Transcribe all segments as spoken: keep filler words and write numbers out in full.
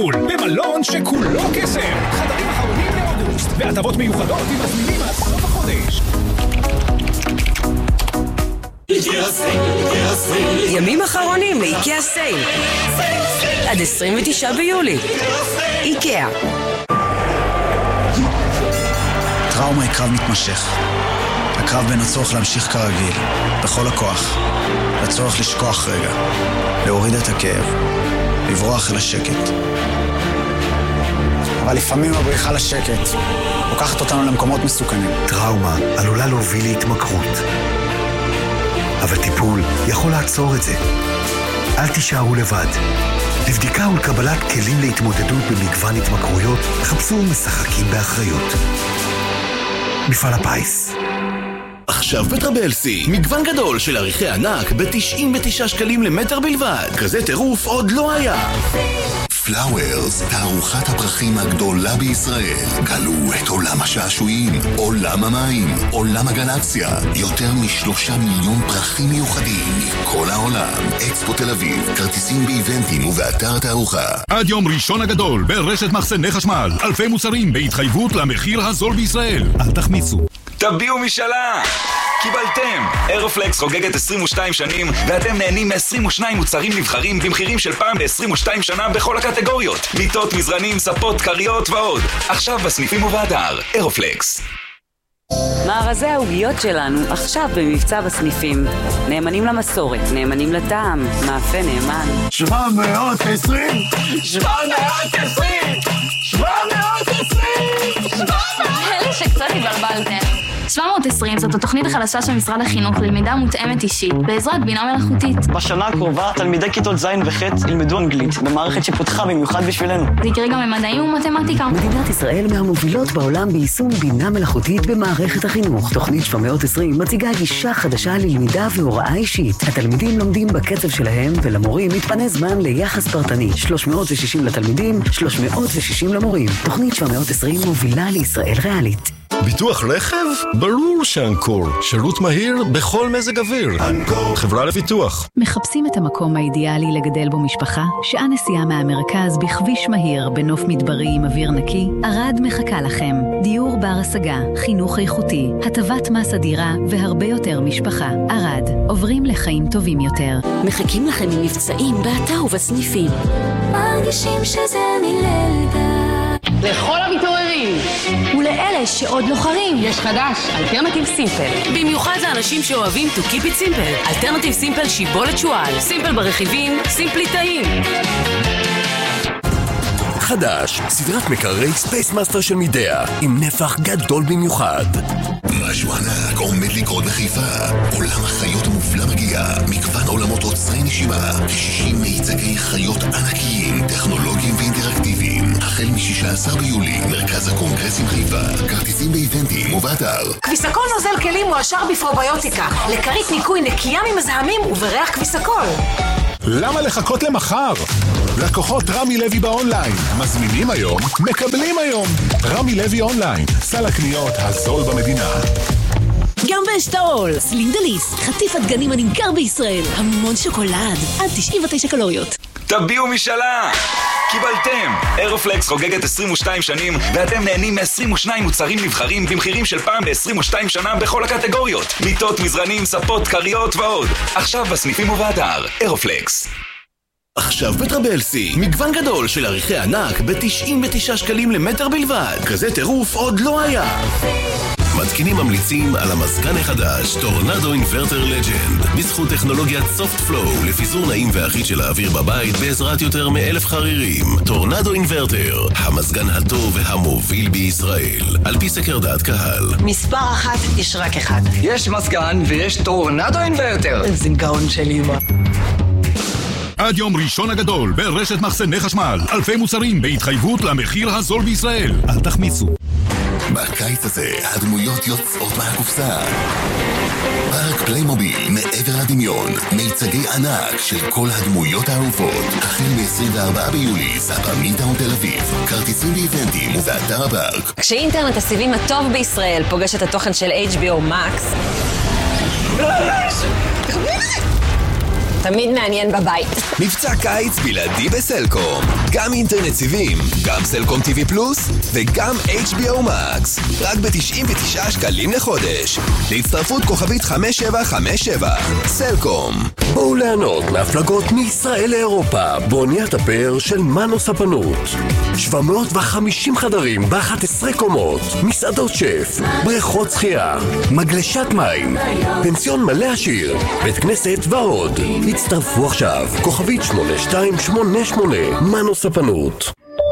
בחול, במלון שכולו קסם. חדרים אחרונים לאוגוסט, והטבות מיוחדות עם מזמינים עד סוף החודש. ימים אחרונים לאיקאה סייל עד עשרים ותשעה ביולי. איקאה. טראומה היא קרב מתמשך. הקרב בין הצורך להמשיך כרגיל, בכל הכוח, לצורך לשכוח רגע, להוריד את הכאב, לברוח אל השקט. אבל לפעמים הבריחה לשקט לוקחת אותנו למקומות מסוכנים. טראומה עלולה להוביל להתמכרות. אבל טיפול יכול לעצור את זה. אל תישארו לבד. לבדיקה ולקבלת כלים להתמודדות במגוון התמכרויות, חפשו משחקים באחריות. מפעל הפיס. עכשיו בטרבלסי, מגוון גדול של עריכי ענק ב-תשעים ותשעה שקלים למטר בלבד. כזה טירוף עוד לא היה. פלאוורס, תערוכת הפרחים הגדולה בישראל. גלו את עולם השעשועים, עולם המים, עולם הגלקסיה. יותר משלושה מיליון פרחים מיוחדים מכל העולם. אקספו תל אביב, כרטיסים באיבנטים ובאתר התערוכה. עד יום ראשון הגדול ברשת מחסני חשמל. אלפי מוצרים בהתחייבות למחיר הזול בישראל. אל תחמיצו. תביאו משאלה! קיבלתם! אירופלקס חוגגת עשרים ושתיים שנים, ואתם נהנים מ-עשרים ושניים מוצרים נבחרים במחירים של פעם ב-עשרים ושתיים שנה בכל הקטגוריות. מיטות, מזרנים, ספות, קריות ועוד. עכשיו בסניפים ובאתר. אירופלקס. מארזי העוגיות שלנו עכשיו במבצע בסניפים. נאמנים למסורת, נאמנים לטעם, מאפה נאמן. שבע מאות עשרים! שבע מאות עשרים! שבע מאות עשרים! אלה שקצת התבלבלתם. שבע מאות עשרים זאת התוכנית החדשה של משרד החינוך ללמידה מותאמת אישית בעזרת בינה מלאכותית. בשנה הקרובה תלמידי כיתות ז' וח' ילמדו אנגלית במערכת שפותחה במיוחד בשבילנו. זה יקרה גם במדעים ומתמטיקה. מדינת ישראל מהמובילות בעולם ביישום בינה מלאכותית במערכת החינוך. תוכנית שבע מאות עשרים מציגה גישה חדשה ללמידה והוראה אישית. התלמידים לומדים בקצב שלהם ולמורים מתפנה זמן ליחס פרטני. שלוש מאות ושישים לתלמידים, שלוש מאות ושישים למורים. תוכנית שבע מאות עשרים מובילה לישראל ריאלית. ביטוח רכב? ברור שאנקור. שירות מהיר בכל מזג אוויר. אנקור. חברה לביטוח. מחפשים את המקום האידיאלי לגדל בו משפחה? שעה נסיעה מהמרכז בכביש מהיר בנוף מדברי עם אוויר נקי? ערד מחכה לכם. דיור בר השגה, חינוך איכותי, הטבת מס אדירה והרבה יותר משפחה. ערד, עוברים לחיים טובים יותר. מחכים לכם עם מבצעים באתר ובסניפים. מרגישים שזה מלדה. לכל המתעוררים ולאלה שעוד לוחרים יש חדש, אלטרנטיב סימפל. במיוחד לאנשים שאוהבים to keep it simple. אלטרנטיב סימפל שיבולת שועל. סימפל ברכיבים, סימפלי טעים. חדש, סדרת מקררי ספייס מאסטר של מידע, עם נפח גדול במיוחד. משהו ענק עומד לקרות בחיפה. עולם החיות המופלא מגיע. מגוון עולמות עוצרי נשימה. כ-שישים מיצגי חיות ענקיים, טכנולוגיים ואינטראקטיביים. החל מ-שישה עשר ביולי, מרכז הקונגרסים חיפה. כרטיסים באיבנטים ובאתר. כביסקול נוזל כלים מועשר בפרוביוטיקה. לכרית ניקוי נקייה ממזהמים ובריח כביסקול. למה לחכות למחר? לקוחות רמי לוי באונליין. מזמינים היום, מקבלים היום. רמי לוי אונליין. סל הקניות הזול במדינה. גם באשטרול, סלינדליס, חטיף הדגנים הנמכר בישראל. המון שוקולד, עד תשעים ותשע קלוריות. תביאו משאלה! קיבלתם! אירופלקס חוגגת עשרים ושתיים שנים, ואתם נהנים מ-עשרים ושניים מוצרים נבחרים במחירים של פעם ב-עשרים ושתיים שנה בכל הקטגוריות. מיטות, מזרנים, ספות, קריות ועוד. עכשיו בסניפים ובאתר. אירופלקס. עכשיו בטרבלסי, מגוון גדול של עריכי ענק ב-תשעים ותשעה שקלים למטר בלבד. כזה טירוף עוד לא היה. מתקינים ממליצים על המזגן החדש, טורנדו אינברטר לג'נד. בזכות טכנולוגיית סופט פלואו לפיזור נעים ואחיד של האוויר בבית בעזרת יותר מאלף חרירים. טורנדו אינברטר, המזגן הטוב והמוביל בישראל. על פי סקר דעת קהל. מספר אחת יש רק אחד. יש מזגן ויש טורנדו אינברטר. איזה גאון של אמא. עד יום ראשון הגדול ברשת מחסני חשמל. אלפי מוצרים בהתחייבות למחיר הזול בישראל. אל תחמיצו. בקיץ הזה הדמויות יוצאות מהקופסה. פארק פליימוביל מעבר לדמיון. מיצגי ענק של כל הדמויות האהובות. החל מ-עשרים וארבעה ביולי, ספא מידטאון תל אביב. כרטיסים באיבנטים ובאתר הפארק. כשאינטרנט הסיבים הטוב בישראל פוגש את התוכן של אייץ' בי או Max, תמיד מעניין בבית. מבצע קיץ בלעדי בסלקום. גם אינטרנט סיבים, גם סלקום טיווי פלוס וגם אייץ' בי או Max. רק ב-תשעים ותשעה שקלים לחודש. להצטרפות כוכבית חמש שבע חמש שבע. סלקום. בואו ליהנות מהפלגות מישראל לאירופה באוניית הפאר של מנו ספנות. שבע מאות וחמישים חדרים ב-אחת עשרה קומות, מסעדות שף, בריכות שחייה, מגלשת מים, פנסיון מלא עשיר, בית כנסת ועוד. הצטרפו עכשיו, כוכבית שמונה שתיים שמונה שמונה, מנו ספנות.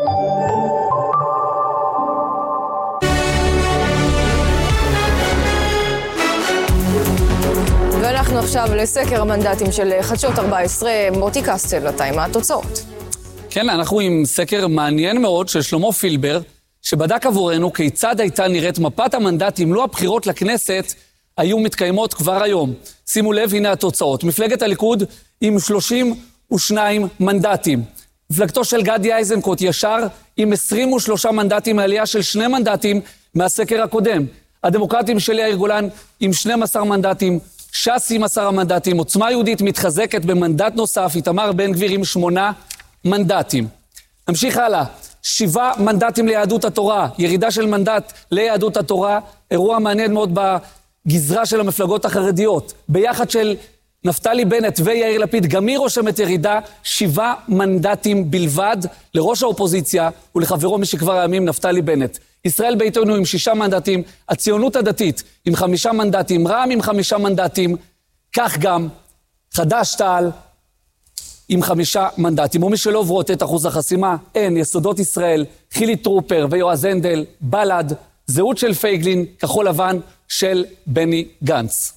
ואנחנו עכשיו לסקר המנדטים של חדשות ארבע עשרה. מוטי קסטל, אתה עם התוצאות. כן, אנחנו עם סקר מעניין מאוד של שלמה פילבר, שבדק עבורנו כיצד הייתה נראית מפת המנדטים לו הבחירות לכנסת היו מתקיימות כבר היום. שימו לב, הנה התוצאות. מפלגת הליכוד עם שלושים ושניים מנדטים. מפלגתו של גדי איזנקוט ישר עם עשרים ושלושה מנדטים, העלייה של שני מנדטים מהסקר הקודם. הדמוקרטים של יאיר גולן עם שנים עשר מנדטים, ש"ס עם עשרה מנדטים, עוצמה יהודית מתחזקת במנדט נוסף, איתמר בן גביר עם שמונה מנדטים. נמשיך הלאה. שבעה מנדטים ליהדות התורה, ירידה של מנדט ליהדות התורה, אירוע מעניין מאוד בגזרה של המפלגות החרדיות. ביחד של נפתלי בנט ויאיר לפיד, גם היא רושמת ירידה, שבעה מנדטים בלבד לראש האופוזיציה ולחברו משכבר הימים נפתלי בנט. ישראל ביתנו עם שישה מנדטים, הציונות הדתית עם חמישה מנדטים, רע"מ עם חמישה מנדטים, כך גם חד"ש-תע"ל עם חמישה מנדטים. ומי שלא עוברות את אחוז החסימה, אין, יסודות ישראל, חילי טרופר ויועז הנדל, בל"ד, זהות של פייגלין, כחול לבן של בני גנץ.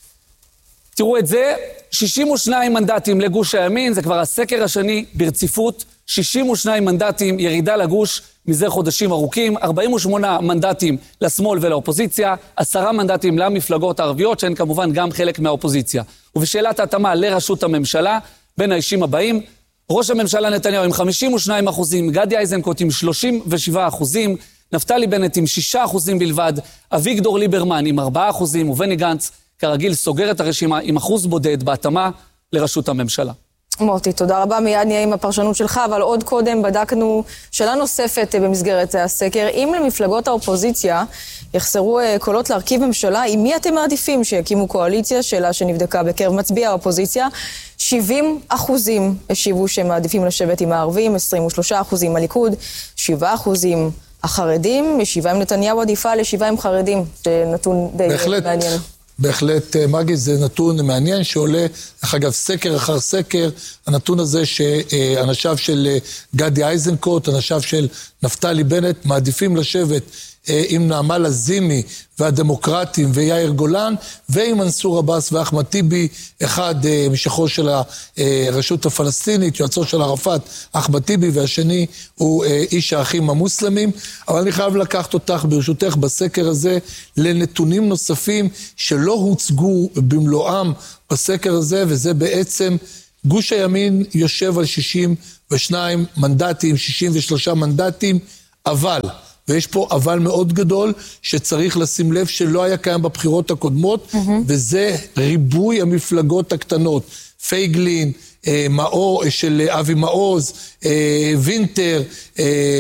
תראו את זה, שישים ושניים מנדטים לגוש הימין, זה כבר הסקר השני ברציפות, שישים ושניים מנדטים, ירידה לגוש מזה חודשים ארוכים, ארבעים ושמונה מנדטים לשמאל ולאופוזיציה, עשרה מנדטים למפלגות הערביות, שהן כמובן גם חלק מהאופוזיציה. ובשאלת ההתאמה לראשות הממשלה, בין האישים הבאים, ראש הממשלה נתניהו עם חמישים ושניים אחוזים, גדי איזנקוט עם שלושים ושבעה אחוזים, נפתלי בנט עם שישה אחוזים בלבד, אביגדור ליברמן עם ארבעה אחוזים, ובני גנץ כרגיל סוגר את הרשימה עם אחוז בודד בהתאמה לראשות הממשלה. מוטי, תודה רבה. מיד נהיה עם הפרשנות שלך, אבל עוד קודם בדקנו שאלה נוספת במסגרת הסקר. אם למפלגות האופוזיציה יחסרו קולות להרכיב ממשלה, עם מי אתם מעדיפים שיקימו קואליציה? שאלה שנבדקה בקרב מצביע האופוזיציה. שבעים אחוזים השיבו שהם מעדיפים לשבת עם הערבים, עשרים ושלושה אחוזים הליכוד, שבעה אחוזים החרדים, ישיבה עם נתניהו עדיפה לישיבה עם חרדים. זה נתון די בהחלט. מעניין. בהחלט, מגי, זה נתון מעניין שעולה, אגב, סקר אחר סקר, הנתון הזה שאנשיו של גדי איזנקוט, אנשיו של נפתלי בנט, מעדיפים לשבת עם נעמה לזימי והדמוקרטים ויאיר גולן, ועם מנסור עבאס ואחמד טיבי, אחד משכו של הרשות הפלסטינית, יועצו של ערפאת, אחמד טיבי, והשני הוא איש האחים המוסלמים. אבל אני חייב לקחת אותך, ברשותך, בסקר הזה, לנתונים נוספים שלא הוצגו במלואם בסקר הזה, וזה בעצם גוש הימין יושב על שישים ושניים מנדטים, שישים ושלושה מנדטים, אבל... ויש פה אבל מאוד גדול שצריך לשים לב שלא היה קיים בבחירות הקודמות, mm-hmm. וזה ריבוי המפלגות הקטנות. פייגלין, אה, מאור, של אבי מעוז, אה, וינטר, אה,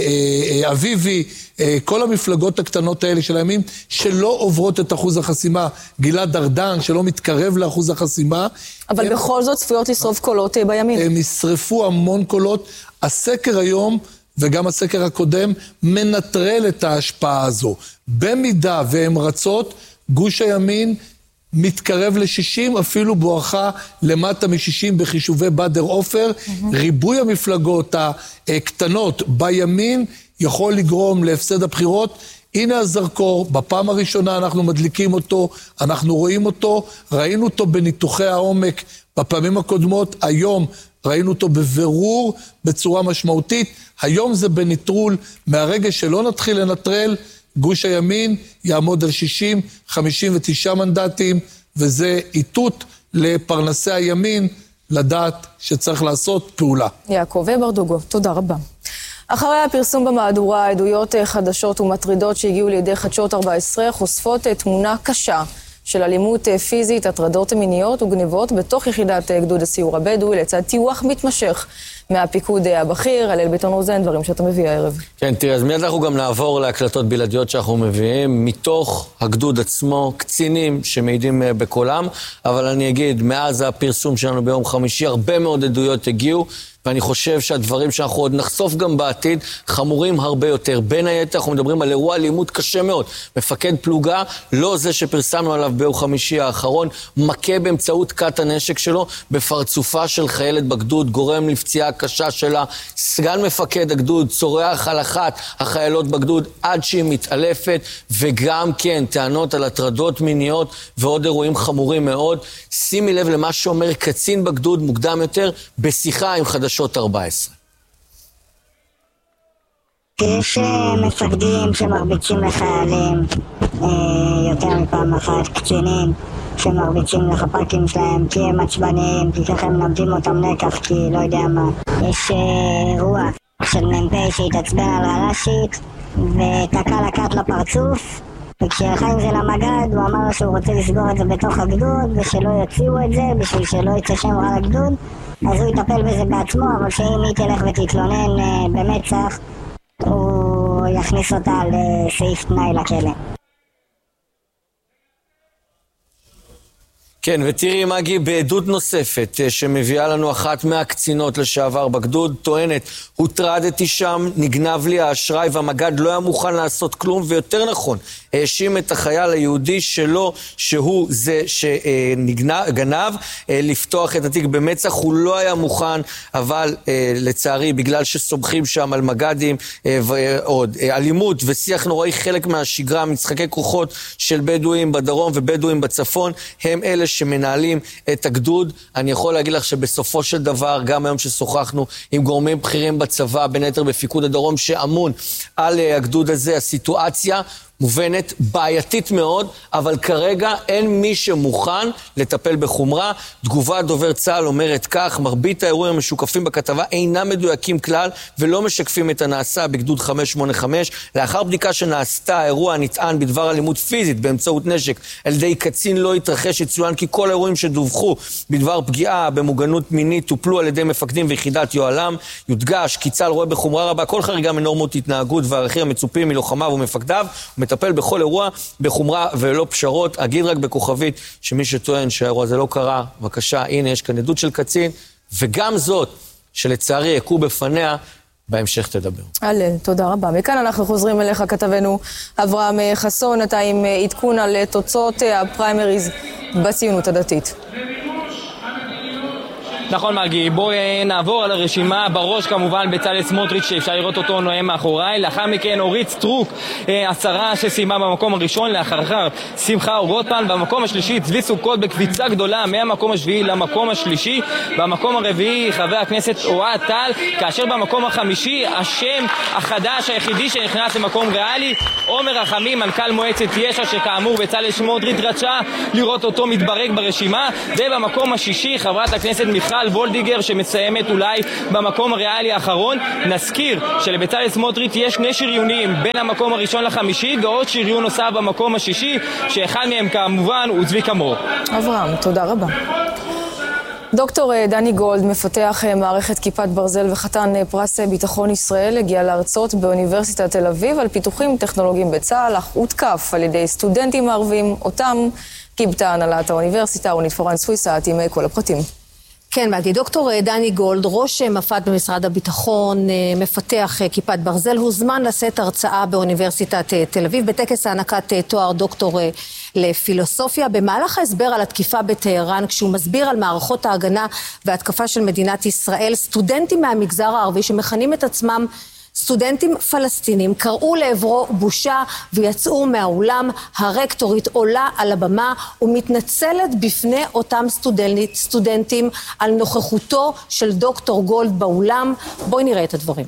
אה, אביבי, אה, כל המפלגות הקטנות האלה של הימין שלא עוברות את אחוז החסימה. גלעד ארדן שלא מתקרב לאחוז החסימה. אבל הם, בכל זאת צפויות לשרוף קולות בימין. הם ישרפו המון קולות. הסקר היום... וגם הסקר הקודם מנטרל את ההשפעה הזו. במידה והן רצות, גוש הימין מתקרב ל-שישים, אפילו בואכה למטה מ-שישים בחישובי בדר עופר. Mm-hmm. ריבוי המפלגות הקטנות בימין יכול לגרום להפסד הבחירות. הנה הזרקור, בפעם הראשונה אנחנו מדליקים אותו, אנחנו רואים אותו, ראינו אותו בניתוחי העומק בפעמים הקודמות, היום ראינו אותו בבירור בצורה משמעותית, היום זה בניטרול, מהרגע שלא נתחיל לנטרל, גוש הימין יעמוד על שישים, חמישים ותשעה מנדטים, וזה איתות לפרנסי הימין לדעת שצריך לעשות פעולה. יעקב ברדוגו, תודה רבה. אחרי הפרסום במהדורה, עדויות חדשות ומטרידות שהגיעו לידי חדשות ארבע עשרה חושפות תמונה קשה של אלימות פיזית, הטרדות מיניות וגניבות בתוך יחידת גדוד הסיור הבדואי, לצד טיוח מתמשך מהפיקוד הבכיר. הלל ביטון רוזן, דברים שאתה מביא הערב. כן, תראה, אז מיד אנחנו גם נעבור להקלטות בלעדיות שאנחנו מביאים מתוך הגדוד עצמו, קצינים שמעידים בקולם, אבל אני אגיד, מאז הפרסום שלנו ביום חמישי, הרבה מאוד עדויות הגיעו, ואני חושב שהדברים שאנחנו עוד נחשוף גם בעתיד חמורים הרבה יותר. בין היתר אנחנו מדברים על אירוע אלימות קשה מאוד. מפקד פלוגה, לא זה שפרסמנו עליו ביום חמישי האחרון, מכה באמצעות קט הנשק שלו בפרצופה של חיילת בגדוד, גורם לפציעה קשה שלה. סגן מפקד הגדוד צורח על אחת החיילות בגדוד עד שהיא מתעלפת, וגם כן טענות על הטרדות מיניות ועוד אירועים חמורים מאוד. שימי לב למה שאומר קצין בגדוד מוקדם יותר בשיחה עם חדשות ארבע עשרה. יש מפקדים שמרביצים לחיילים יותר מפעם אחת, קצינים שמרביצים לחפ"קים שלהם כי הם עצבניים, כי ככה הם מלמדים אותם לקח, כי לא יודע מה. יש אירוע של מ"פ שהתעצבן על הרשית ותקע לקט לפרצוף, וכשהלכה עם זה למגד הוא אמר שהוא רוצה לסגור את זה בתוך הגדוד ושלא יוציאו את זה בשביל שלא יצא שם רע לגדוד, אז הוא יטפל בזה בעצמו, אבל שאם היא תלך ותתלונן במצח הוא יכניס אותה לסעיף תנאי לכלא. כן, ותראי מגי, בעדות נוספת שמביאה לנו אחת מהקצינות לשעבר בגדוד, טוענת, הוטרדתי שם, נגנב לי האשראי והמגד לא היה מוכן לעשות כלום, ויותר נכון, האשים את החייל היהודי שלו, שהוא זה שגנב, לפתוח את התיק במצח, הוא לא היה מוכן, אבל לצערי, בגלל שסומכים שם על מגדים ועוד אלימות ושיח נוראי, חלק מהשגרה, משחקי כוחות של בדואים בדרום ובדואים בצפון, הם אלה שמנהלים את הגדוד. אני יכול להגיד לך שבסופו של דבר, גם היום ששוחחנו עם גורמים בכירים בצבא, בין היתר בפיקוד הדרום שאמון על הגדוד הזה, הסיטואציה מובנת, בעייתית מאוד, אבל כרגע אין מי שמוכן לטפל בחומרה. תגובת דובר צה"ל אומרת כך, מרבית האירועים המשוקפים בכתבה אינם מדויקים כלל ולא משקפים את הנעשה בגדוד חמש שמונה חמש. לאחר בדיקה שנעשתה, האירוע נטען בדבר אלימות פיזית באמצעות נשק על ידי קצין לא התרחש. יצוין כי כל האירועים שדווחו בדבר פגיעה במוגנות מינית טופלו על ידי מפקדים ויחידת יוהל"ם. יודגש כי צה"ל רואה בחומרה רבה כל חריגה מנורמות התנהגות והערכים המצופים מלוחמיו ומפקדיו, מטפל בכל אירוע בחומרה ולא פשרות. אגיד רק בכוכבית שמי שטוען שהאירוע הזה לא קרה, בבקשה, הנה יש כאן עדות של קצין, וגם זאת שלצערי יקו בפניה, בהמשך תדבר. הלל, תודה רבה. מכאן אנחנו חוזרים אליך, כתבנו אברהם חסון, אתה עם עדכון על תוצאות הפריימריז בציונות הדתית. נכון מגי, בואי נעבור על הרשימה. בראש כמובן בצלאל סמוטריץ' שאפשר לראות אותו נואם מאחוריי, לאחר מכן אורית סטרוק, השרה שסיימה במקום הראשון, לאחר שמחה רוטמן במקום השלישי, צבי סוכות בקביצה גדולה מהמקום השביעי למקום השלישי, במקום הרביעי חבר הכנסת אוהד טל, כאשר במקום החמישי השם החדש היחידי שנכנס למקום ריאלי, עומר רחמים, מנכ"ל מועצת יש"ע, שכאמור בצלאל סמוטריץ' רצה לראות אותו מתברג ברשימה, ובמקום השישי חברת הכנסת מיכל וולדיגר שמסיימת אולי במקום הריאלי האחרון. נזכיר שלבצלאל סמוטריץ' יש שני שריונים בין המקום הראשון לחמישי, ועוד שריון נוסף במקום השישי, שאחד מהם כמובן הוא צביקה מור. אברהם, תודה רבה. דוקטור דני גולד, מפתח מערכת כיפת ברזל וחתן פרס ביטחון ישראל, הגיע להרצות באוניברסיטת תל אביב על פיתוחים טכנולוגיים בצה"ל, אך הותקף על ידי סטודנטים ערבים, אותם קיבתה הנהלת האוניברסיטה. רונית פורן סוויסה, עם כל הפרטים. כן, מגי, דוקטור דני גולד, ראש מפת במשרד הביטחון, מפתח כיפת ברזל, הוזמן לשאת הרצאה באוניברסיטת תל אביב, בטקס הענקת תואר דוקטור לפילוסופיה. במהלך ההסבר על התקיפה בטהרן, כשהוא מסביר על מערכות ההגנה וההתקפה של מדינת ישראל, סטודנטים מהמגזר הערבי שמכנים את עצמם סטודנטים פלסטינים קראו לעברו בושה ויצאו מהאולם. הרקטורית עולה על הבמה ומתנצלת בפני אותם סטודנט, סטודנטים על נוכחותו של דוקטור גולד באולם. בואי נראה את הדברים.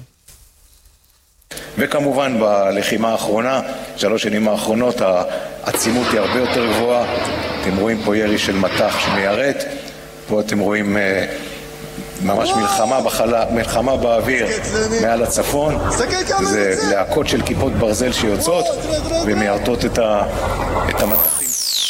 וכמובן בלחימה האחרונה, שלוש שנים האחרונות, העצימות היא הרבה יותר גבוהה. אתם רואים פה ירי של מטח שמיירט, פה אתם רואים ממש מלחמה בחלה, מלחמה באוויר מעל הצפון. זה להקות של כיפות ברזל שיוצאות ומיירטות את המטח.